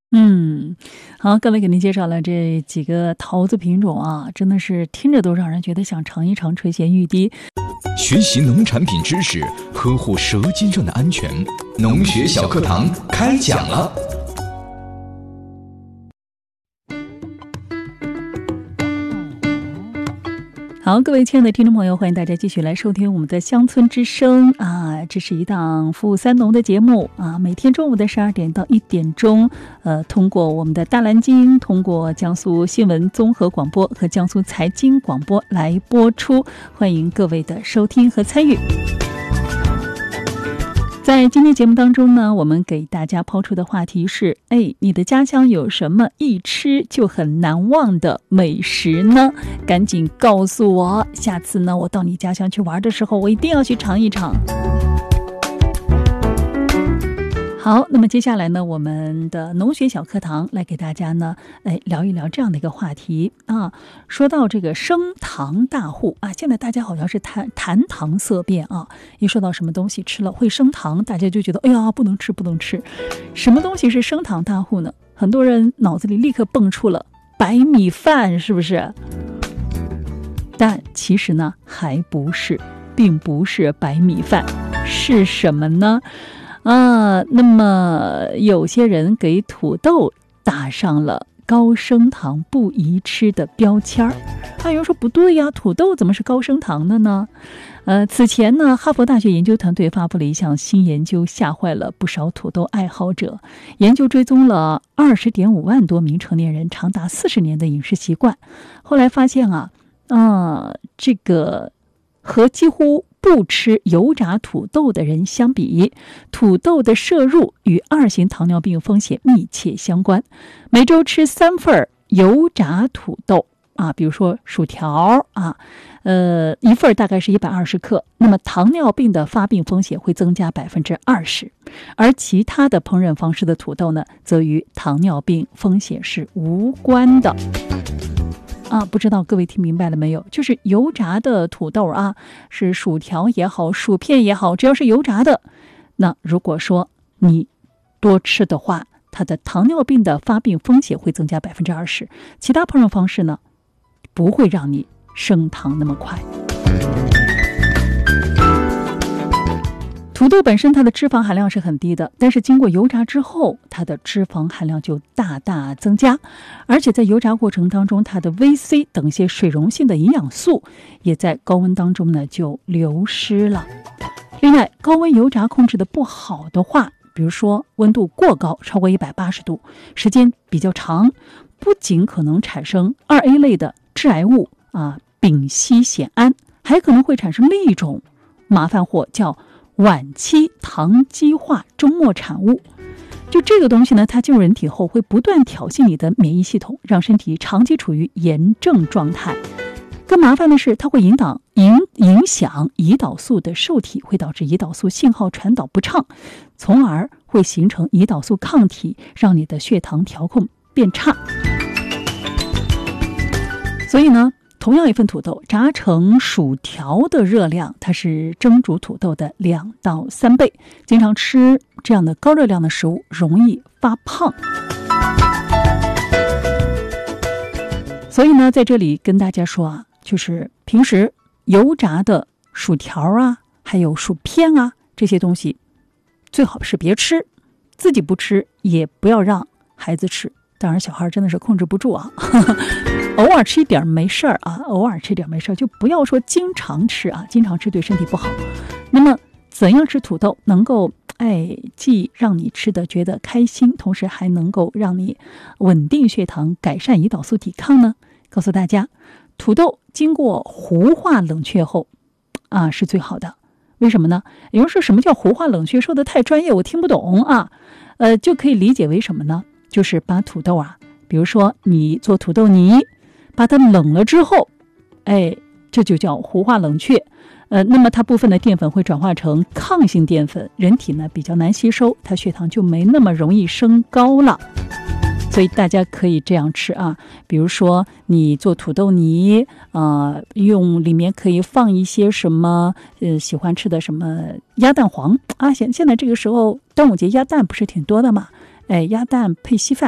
嗯，好，刚才给您介绍了这几个桃子品种啊，真的是听着都让人觉得想尝一尝垂涎欲滴。 学习农产品知识，呵护舌尖上的安全。农学小课堂开讲了。 好，各位亲爱的听众朋友，欢迎大家继续来收听我们的乡村之声啊，这是一档服务三农的节目啊，每天中午的12点到1点钟，通过我们的大蓝鲸，通过江苏新闻综合广播和江苏财经广播来播出，欢迎各位的收听和参与。在今天节目当中呢，我们给大家抛出的话题是，你的家乡有什么一吃就很难忘的美食呢？赶紧告诉我，下次呢我到你家乡去玩的时候，我一定要去尝一尝。好，那么接下来呢，我们的农学小课堂来给大家呢，聊一聊这样的一个话题啊。说到这个升糖大户啊，现在大家好像是谈糖色变啊，一说到什么东西吃了会升糖，大家就觉得哎呀不能吃不能吃。什么东西是升糖大户呢？很多人脑子里立刻蹦出了白米饭，是不是？但其实呢，还不是，并不是白米饭，是什么呢？那么有些人给土豆打上了高升糖不宜吃的标签儿。有人说不对呀，土豆怎么是高升糖的呢？此前呢，哈佛大学研究团队发布了一项新研究，吓坏了不少土豆爱好者。研究追踪了20.5万多名成年人长达40年的饮食习惯，后来发现这个和几乎不吃油炸土豆的人相比，土豆的摄入与2型糖尿病风险密切相关。每周吃3份油炸土豆啊，比如说薯条啊，一份大概是120克，那么糖尿病的发病风险会增加20%，而其他的烹饪方式的土豆呢，则与糖尿病风险是无关的。不知道各位听明白了没有？就是油炸的土豆啊，是薯条也好，薯片也好，只要是油炸的，那如果说你多吃的话，它的糖尿病的发病风险会增加20%。其他烹饪方式呢，不会让你升糖那么快。土豆本身它的脂肪含量是很低的，但是经过油炸之后，它的脂肪含量就大大增加，而且在油炸过程当中，它的 VC 等一些水溶性的营养素也在高温当中呢就流失了。另外，高温油炸控制的不好的话，比如说温度过高，超过180度，时间比较长，不仅可能产生2A 类的致癌物丙烯酰胺，还可能会产生另一种麻烦货，叫晚期糖基化终末产物。就这个东西呢，它进入人体后会不断挑衅你的免疫系统，让身体长期处于炎症状态。更麻烦的是，它会影响胰岛素的受体，会导致胰岛素信号传导不畅，从而会形成胰岛素抗体，让你的血糖调控变差。所以呢，同样一份土豆炸成薯条的热量，它是蒸煮土豆的2到3倍。经常吃这样的高热量的食物，容易发胖。所以呢，在这里跟大家说就是平时油炸的薯条还有薯片这些东西，最好是别吃，自己不吃，也不要让孩子吃。当然，小孩真的是控制不住偶尔吃一点没事儿偶尔吃一点没事儿，就不要说经常吃经常吃对身体不好。那么，怎样吃土豆能够既让你吃的觉得开心，同时还能够让你稳定血糖，改善胰岛素抵抗呢？告诉大家，土豆经过糊化冷却后是最好的。为什么呢？有人说什么叫糊化冷却，说的太专业，我听不懂就可以理解为什么呢？就是把土豆比如说你做土豆泥，把它冷了之后，这就叫糊化冷却。那么它部分的淀粉会转化成抗性淀粉，人体呢比较难吸收，它血糖就没那么容易升高了。所以大家可以这样吃比如说你做土豆泥用里面可以放一些什么喜欢吃的什么鸭蛋黄现在这个时候端午节鸭蛋不是挺多的嘛，鸭蛋配稀饭